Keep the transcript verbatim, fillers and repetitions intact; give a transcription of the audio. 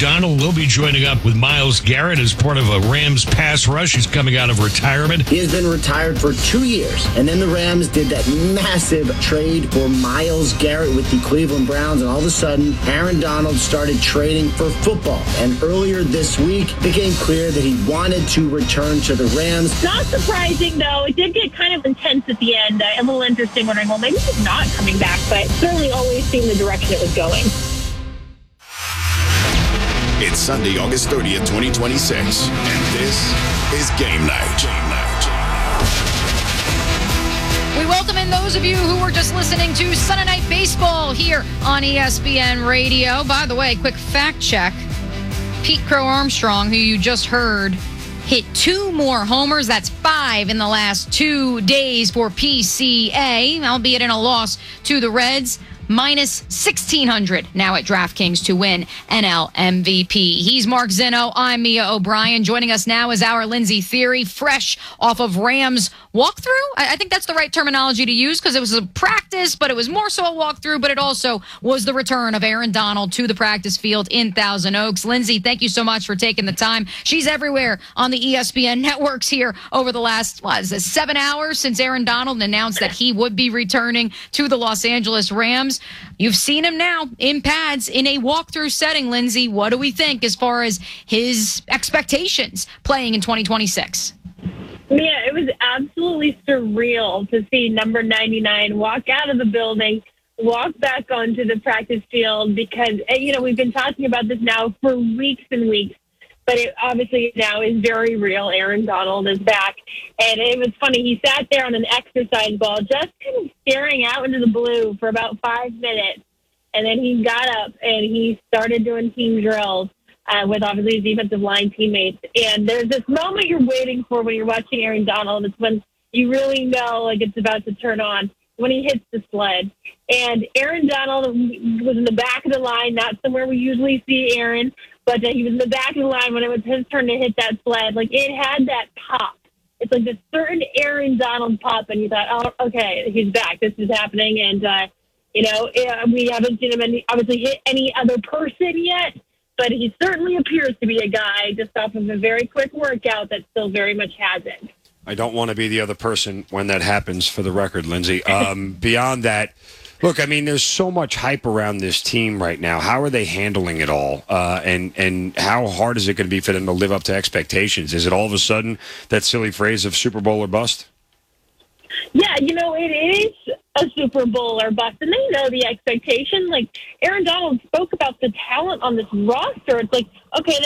Donald will be joining up with Myles Garrett as part of a Rams pass rush. He's coming out of retirement. He has been retired for two years, and then the Rams did that massive trade for Myles Garrett with the Cleveland Browns, and all of a sudden, Aaron Donald started trading for football. And earlier this week, it became clear that he wanted to return to the Rams. Not surprising, though. It did get kind of intense at the end. Uh, a little interesting, wondering, well, maybe he's not coming back, but certainly always seemed the direction it was going. It's Sunday, August thirtieth, twenty twenty-six, and this is Game Night. Game Night. We welcome in those of you who were just listening to Sunday Night Baseball here on E S P N Radio. By the way, quick fact check. Pete Crow Armstrong, who you just heard, hit two more homers. That's five in the last two days for P C A, albeit in a loss to the Reds. Minus sixteen hundred now at DraftKings to win N L M V P. He's Mark Zinno. I'm Mia O'Brien. Joining us now is our Lindsey Theory, fresh off of Rams walkthrough. I think that's the right terminology to use because it was a practice, but it was more so a walkthrough, but it also was the return of Aaron Donald to the practice field in Thousand Oaks. Lindsey, thank you so much for taking the time. She's everywhere on the E S P N networks here over the last, what is it, seven hours since Aaron Donald announced that he would be returning to the Los Angeles Rams. You've seen him now in pads in a walkthrough setting, Lindsey. What do we think as far as his expectations playing in twenty twenty-six? Yeah, it was absolutely surreal to see number ninety-nine walk out of the building, walk back onto the practice field because, you know, we've been talking about this now for weeks and weeks, but it obviously now is very real. Aaron Donald is back. And it was funny. He sat there on an exercise ball just kind of staring out into the blue for about five minutes. And then he got up and he started doing team drills uh, with obviously his defensive line teammates. And there's this moment you're waiting for when you're watching Aaron Donald. It's when you really know like it's about to turn on, when he hits the sled. And Aaron Donald was in the back of the line, not somewhere we usually see Aaron, but uh, he was in the back of the line when it was his turn to hit that sled. Like, it had that pop. It's like this certain Aaron Donald pop, and you thought, oh, okay, he's back. This is happening. And, uh, you know, we haven't seen him any, obviously hit any other person yet, but he certainly appears to be a guy just off of a very quick workout that still very much has it. I don't want to be the other person when that happens, for the record, Lindsey. Um, beyond that, look, I mean, there's so much hype around this team right now. How are they handling it all? Uh, and, and how hard is it going to be for them to live up to expectations? Is it all of a sudden that silly phrase of Super Bowl or bust? Yeah, you know, it is a Super Bowl or bust, and they know the expectation. Like, Aaron Donald spoke about the talent on this roster. It's like, okay,